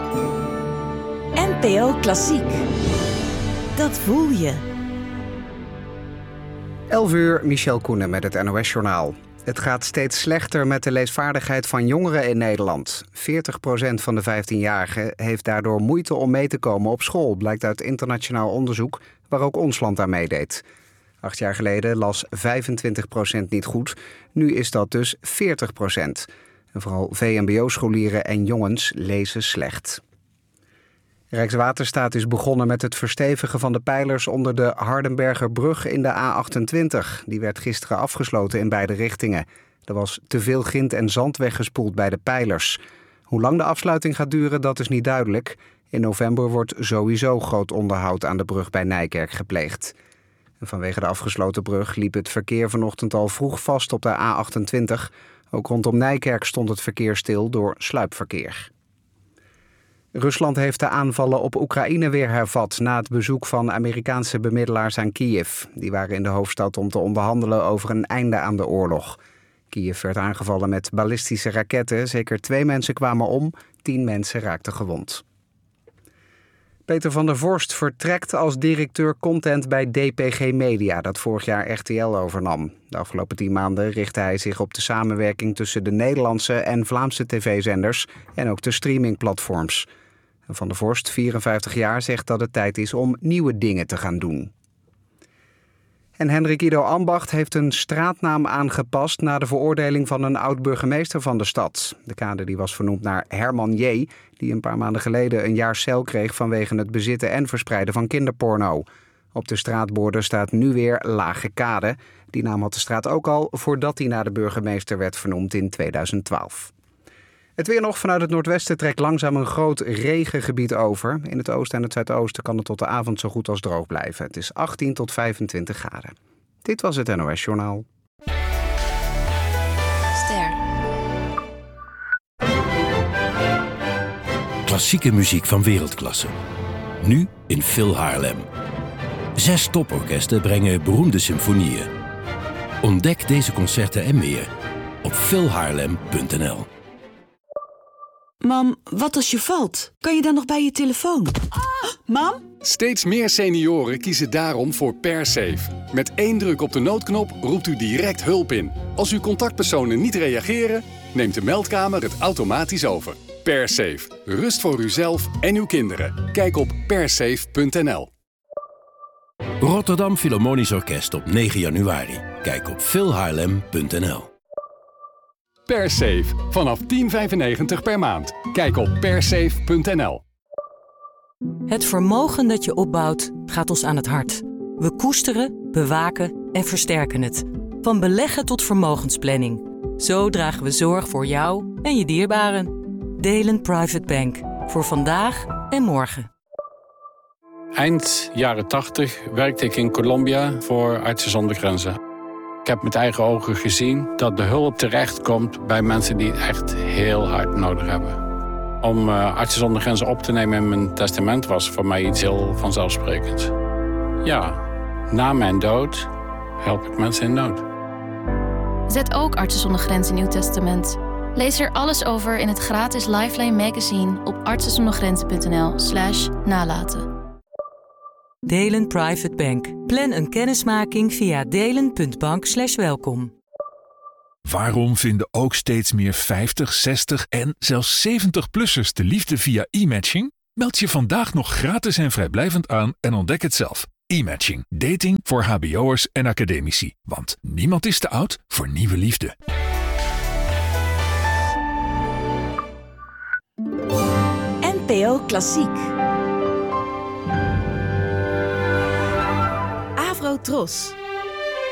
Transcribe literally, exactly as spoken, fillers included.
N P O Klassiek. Dat voel je. elf uur, Michel Koenen met het N O S-journaal. Het gaat steeds slechter met de leesvaardigheid van jongeren in Nederland. veertig procent van de vijftienjarigen heeft daardoor moeite om mee te komen op school, blijkt uit internationaal onderzoek waar ook ons land aan meedeed. Acht jaar geleden las vijfentwintig procent niet goed, nu is dat dus veertig procent. En vooral V M B O-scholieren en jongens lezen slecht. Rijkswaterstaat is begonnen met het verstevigen van de pijlers onder de Hardenbergerbrug in de A achtentwintig. Die werd gisteren afgesloten in beide richtingen. Er was te veel grind en zand weggespoeld bij de pijlers. Hoe lang de afsluiting gaat duren, dat is niet duidelijk. In november wordt sowieso groot onderhoud aan de brug bij Nijkerk gepleegd. En vanwege de afgesloten brug liep het verkeer vanochtend al vroeg vast op de A achtentwintig. Ook rondom Nijkerk stond het verkeer stil door sluipverkeer. Rusland heeft de aanvallen op Oekraïne weer hervat na het bezoek van Amerikaanse bemiddelaars aan Kiev. Die waren in de hoofdstad om te onderhandelen over een einde aan de oorlog. Kiev werd aangevallen met ballistische raketten. Zeker twee mensen kwamen om, tien mensen raakten gewond. Peter van der Vorst vertrekt als directeur content bij D P G Media, dat vorig jaar R T L overnam. De afgelopen tien maanden richtte hij zich op de samenwerking tussen de Nederlandse en Vlaamse tv-zenders en ook de streamingplatforms. Van der Vorst, vierenvijftig jaar, zegt dat het tijd is om nieuwe dingen te gaan doen. En Hendrik Ido Ambacht heeft een straatnaam aangepast na de veroordeling van een oud-burgemeester van de stad. De kade die was vernoemd naar Herman J., die een paar maanden geleden een jaar cel kreeg vanwege het bezitten en verspreiden van kinderporno. Op de straatborden staat nu weer Lage Kade. Die naam had de straat ook al voordat hij naar de burgemeester werd vernoemd in tweeduizend twaalf. Het weer nog. Vanuit het noordwesten trekt langzaam een groot regengebied over. In het oosten en het zuidoosten kan het tot de avond zo goed als droog blijven. Het is achttien tot vijfentwintig graden. Dit was het N O S-journaal. Ster. Klassieke muziek van wereldklasse. Nu in Phil Haarlem. Zes toporkesten brengen beroemde symfonieën. Ontdek deze concerten en meer op phil haarlem punt n l. Mam, wat als je valt? Kan je dan nog bij je telefoon? Ah, mam? Steeds meer senioren kiezen daarom voor PerSafe. Met één druk op de noodknop roept u direct hulp in. Als uw contactpersonen niet reageren, neemt de meldkamer het automatisch over. PerSafe. Rust voor uzelf en uw kinderen. Kijk op persafe punt n l. Rotterdam Philharmonisch Orkest op negen januari. Kijk op phil haarlem punt n l. PerSafe. Vanaf tien vijfennegentig per maand. Kijk op persafe punt n l. Het vermogen dat je opbouwt gaat ons aan het hart. We koesteren, bewaken en versterken het. Van beleggen tot vermogensplanning. Zo dragen we zorg voor jou en je dierbaren. Delen Private Bank. Voor vandaag en morgen. Eind jaren tachtig werkte ik in Colombia voor Artsen zonder Grenzen. Ik heb met eigen ogen gezien dat de hulp terechtkomt bij mensen die het echt heel hard nodig hebben. Om uh, Artsen zonder Grenzen op te nemen in mijn testament was voor mij iets heel vanzelfsprekends. Ja, na mijn dood help ik mensen in nood. Zet ook Artsen zonder Grenzen in uw testament. Lees er alles over in het gratis Lifeline magazine op artsenzondergrenzen punt n l slash nalaten. Delen Private Bank. Plan een kennismaking via delen punt bank slash welkom. Waarom vinden ook steeds meer vijftig, zestig en zelfs zeventig-plussers de liefde via e-matching? Meld je vandaag nog gratis en vrijblijvend aan en ontdek het zelf. E-matching. Dating voor hbo'ers en academici. Want niemand is te oud voor nieuwe liefde. N P O Klassiek. Avro Tros.